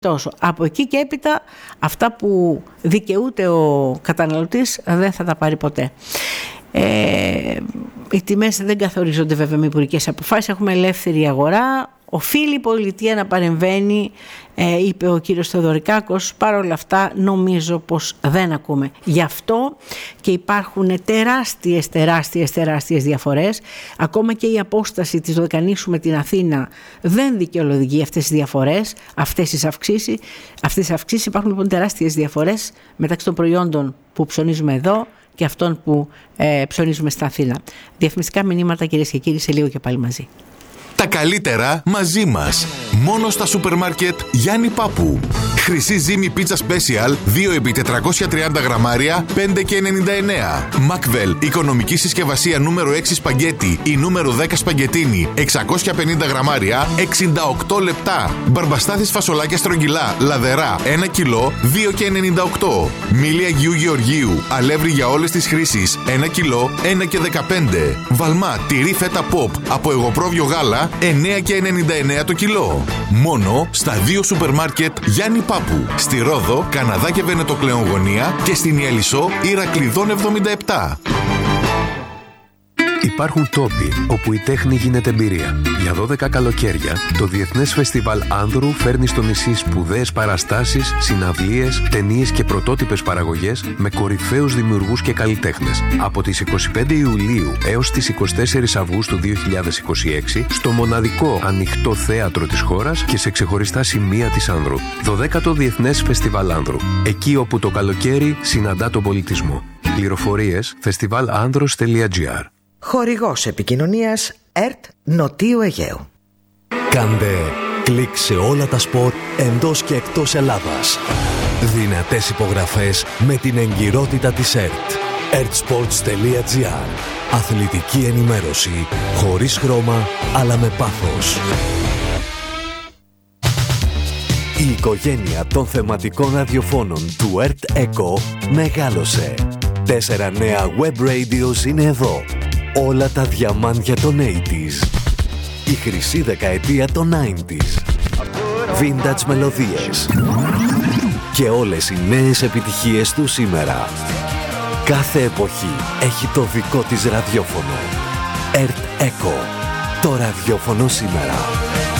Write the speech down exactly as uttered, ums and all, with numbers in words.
Τόσο. Από εκεί και έπειτα αυτά που δικαιούται ο καταναλωτής δεν θα τα πάρει ποτέ. Ε, οι τιμές δεν καθορίζονται βέβαια με υπουργικές αποφάσεις, έχουμε ελεύθερη αγορά. Οφείλει η πολιτεία να παρεμβαίνει, ε, είπε ο κύριος Θεοδωρικάκος. Παρ' όλα αυτά νομίζω πως δεν ακούμε. Γι' αυτό και υπάρχουν τεράστιες, τεράστιες, τεράστιες διαφορές. Ακόμα και η απόσταση της Δωδεκανήσου με την Αθήνα δεν δικαιολογεί αυτές τις διαφορές, αυτές τις αυξήσεις. Αυτές τις αυξήσεις υπάρχουν λοιπόν τεράστιες διαφορές μεταξύ των προϊόντων που ψωνίζουμε εδώ και αυτών που ε, ψωνίζουμε στην Αθήνα. Διαφημιστικά μηνύματα, κυρίες και κύριοι, σε λίγο και πάλι μαζί. Τα καλύτερα μαζί μας. Μόνο στα σούπερ μάρκετ Γιάννη Πάπου. Χρυσή ζύμη πίτσα special δύο επί τετρακόσια τριάντα γραμμάρια πέντε και ενενήντα εννέα. Μακβέλ οικονομική συσκευασία νούμερο έξι σπαγκέτι ή νούμερο δέκα σπαγκετίνι εξακόσια πενήντα γραμμάρια εξήντα οκτώ λεπτά. Μπαρμπαστάθης φασολάκια στρογγυλά λαδερά ένα κιλό δύο και ενενήντα οκτώ. Μήλι Αγίου Γεωργίου αλεύρι για όλες τις χρήσεις ένα κιλό ένα και δεκαπέντε. Βαλμά τυρί φέτα pop από εγωπρόβιο γάλα εννέα και ενενήντα εννέα το κιλό. Μόνο στα δύο σούπερ μάρκετ Γιάννη Πάπου. Στη Ρόδο, Καναδά και Βενετοκλέον γωνία και στην Ιαλισσό Ηρακλειδών εβδομήντα επτά. Υπάρχουν τόποι όπου η τέχνη γίνεται εμπειρία. Για δώδεκα καλοκαίρια, το Διεθνές Φεστιβάλ Άνδρου φέρνει στο νησί σπουδαίες παραστάσεις, συναυλίες, ταινίες και πρωτότυπες παραγωγές με κορυφαίους δημιουργούς και καλλιτέχνες. Από τις εικοστή πέμπτη Ιουλίου έως τις εικοστή τέταρτη Αυγούστου δύο χιλιάδες είκοσι έξι, στο μοναδικό ανοιχτό θέατρο της χώρας και σε ξεχωριστά σημεία της Άνδρου. δωδέκατο Διεθνές Φεστιβάλ Άνδρου. Εκεί όπου το καλοκαίρι συναντά τον πολιτισμό. Πληροφορίες φεστιβάλ άνδρος τελεία τζι άρ. Χορηγός επικοινωνίας ΕΡΤ Νοτίου Αιγαίου. Κάντε κλικ σε όλα τα σπορ εντός και εκτός Ελλάδας. Δυνατές υπογραφές με την εγκυρότητα της ΕΡΤ. ερτ-σπορτς τελεία τζι άρ. Αθλητική ενημέρωση χωρίς χρώμα αλλά με πάθος. Η οικογένεια των θεματικών ραδιοφώνων του ΕΡΤ Echo μεγάλωσε. Τέσσερα νέα web radios είναι εδώ. Όλα τα διαμάντια των ογδόντα. Η χρυσή δεκαετία των ενενήντα. Vintage μελωδίες. Και όλες οι νέες επιτυχίες του σήμερα. Κάθε εποχή έχει το δικό της ραδιόφωνο. ΕΡΤ Echo. Το ραδιόφωνο σήμερα.